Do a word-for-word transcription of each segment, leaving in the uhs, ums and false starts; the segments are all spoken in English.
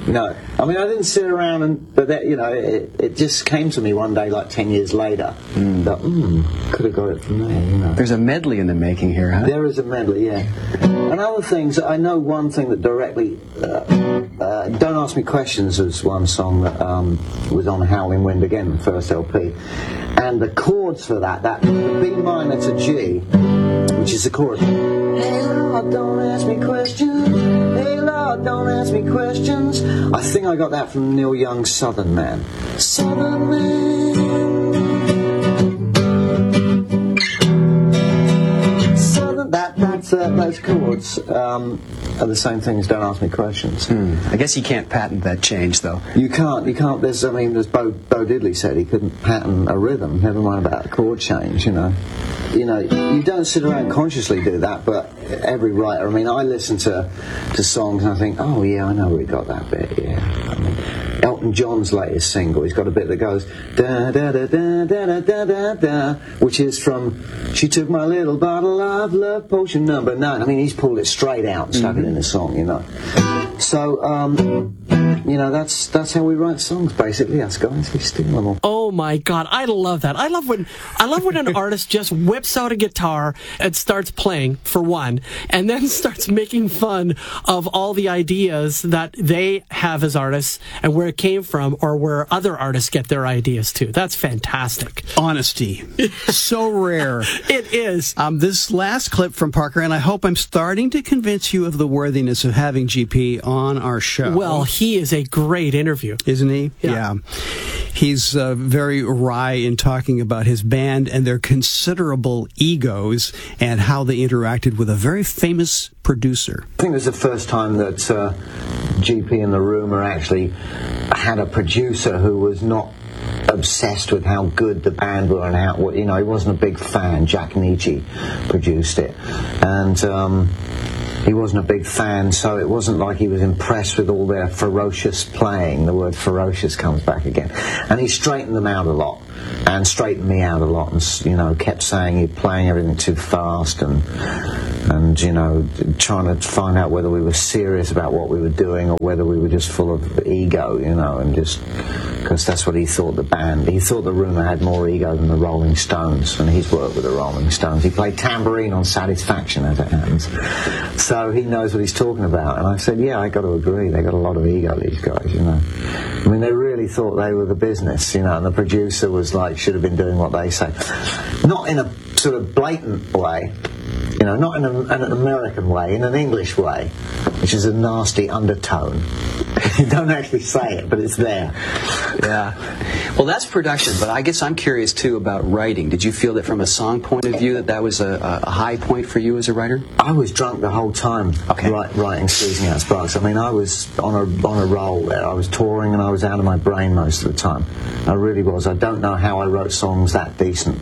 No. I mean, I didn't sit around and, but that, you know, it, it just came to me one day, like ten years later, mm. that, hmm, could have got it from there, you know. There's a medley in the making here, huh? There is a medley, yeah. And other things, I know one thing that directly, uh, uh, Don't Ask Me Questions was one song that um, was on Howling Wind again, the first L P. And the chords for that, that the B minor to G, which is the chorus. Hey Lord, don't ask me questions. Hey Lord, don't ask me questions. I think I got that from Neil Young's Southern Man. Southern Man. Southern, that, that's, uh, those chords um, are the same thing as Don't Ask Me Questions. Hmm. I guess you can't patent that change, though. You can't, you can't, there's, I mean, as Bo, Bo Diddley said, he couldn't patent a rhythm, never mind about a chord change, you know. You know, you don't sit around consciously do that, but every writer, I mean, I listen to to songs and I think, oh yeah, I know we got that bit, yeah. I mean, Elton John's latest single, he's got a bit that goes da da da da da da da da, which is from She Took My Little Bottle of Love Potion Number Nine. I mean, he's pulled it straight out and stuck mm-hmm. it in the song, you know. So, um, you know, that's that's how we write songs, basically, us guys. We steal them all. Oh my God, I love that. I love when I love when an artist just whips out a guitar and starts playing, for one, and then starts making fun of all the ideas that they have as artists and where it came from or where other artists get their ideas too. That's fantastic. Honesty. So rare. It is. Um, this last clip from Parker, and I hope I'm starting to convince you of the worthiness of having G P on our show. Well, he is a great interview. Isn't he? Yeah. yeah. He's uh, very wry in talking about his band and their considerable egos and how they interacted with a very famous producer. I think it was the first time that uh, G P and the Rumour actually had a producer who was not obsessed with how good the band were and how, you know, he wasn't a big fan. Jack Nietzsche produced it. And um, he wasn't a big fan, so it wasn't like he was impressed with all their ferocious playing. The word ferocious comes back again. And he straightened them out a lot, and straightened me out a lot, and, you know, kept saying you're playing everything too fast, and, and you know, trying to find out whether we were serious about what we were doing or whether we were just full of ego, you know, and just, because that's what he thought the band, he thought the Rumour had more ego than the Rolling Stones, and he's worked with the Rolling Stones. He played tambourine on Satisfaction, as it happens. So he knows what he's talking about. And I said, yeah, I got to agree, they got a lot of ego, these guys, you know. I mean, they really thought they were the business, you know, and the producer was like, should have been doing what they say. Not in a sort of blatant way, you know, not in a, an American way, in an English way, which is a nasty undertone. You don't actually say it, but it's there. Yeah. Well, that's production, but I guess I'm curious, too, about writing. Did you feel that from a song point of view that that was a, a high point for you as a writer? I was drunk the whole time okay. write, writing Squeezing Out Sparks. I mean, I was on a, on a roll there. I was touring and I was out of my brain most of the time. I really was. I don't know how I wrote songs that decent.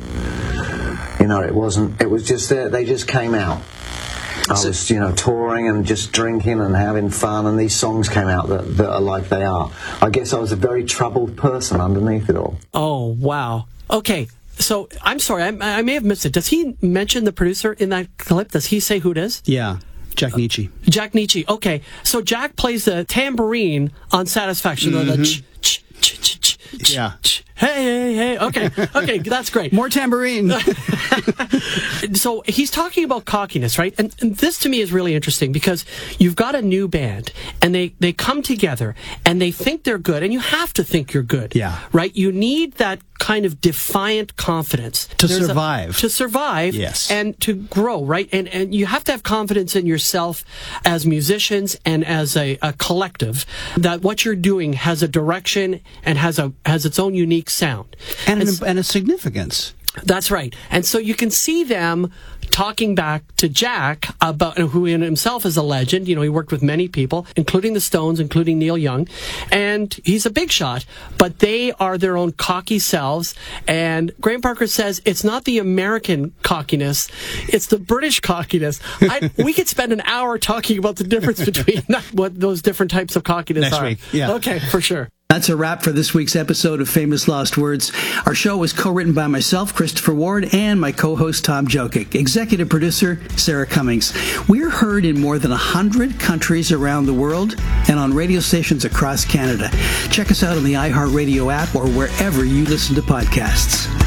You know, it wasn't, it was just there, they just came out. I was, you know, touring and just drinking and having fun, and these songs came out that, that are like they are. I guess I was a very troubled person underneath it all. Oh, wow. Okay, so I'm sorry, I, I may have missed it. Does he mention the producer in that clip? Does he say who it is? Yeah. Jack Nietzsche. Uh, Jack Nietzsche. Okay, so Jack plays the tambourine on Satisfaction. Mm-hmm. The ch, ch, ch, ch, ch, yeah. Ch, hey, hey, hey. Okay, okay, that's great. More tambourine. So he's talking about cockiness, right? And, and this to me is really interesting because you've got a new band and they, they come together and they think they're good, and you have to think you're good. Yeah. Right? You need that kind of defiant confidence to There's survive. A, to survive. Yes. And to grow, right? And and you have to have confidence in yourself as musicians and as a, a collective that what you're doing has a direction and has a has its own unique sound. And, an, and a significance. That's right. And so you can see them talking back to Jack about, who in himself is a legend. You know, he worked with many people, including the Stones, including Neil Young, and he's a big shot, but they are their own cocky selves. And Graham Parker says it's not the American cockiness, it's the British cockiness. I, we could spend an hour talking about the difference between what those different types of cockiness Next are. week, yeah. Okay, for sure. That's a wrap for this week's episode of Famous Lost Words. Our show was co-written by myself, Christopher Ward, and my co-host, Tom Jokic. Executive executive producer, Sarah Cummings. We're heard in more than one hundred countries around the world and on radio stations across Canada. Check us out on the iHeartRadio app or wherever you listen to podcasts.